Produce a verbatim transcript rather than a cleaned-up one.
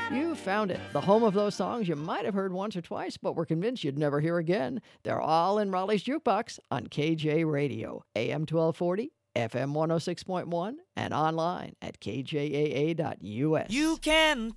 You found it, the home of those songs you might have heard once or twice, but were convinced you'd never hear again. They're all in Raleigh's Jukebox on K J Radio, A M twelve forty, F M one oh six point one, and online at K J A A dot U S. You can